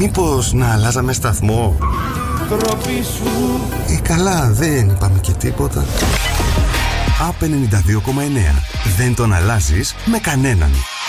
Μήπως να αλλάζαμε σταθμό? Τροπή σου. Καλά, δεν είπαμε και τίποτα. A92,9. Δεν τον αλλάζεις με κανέναν.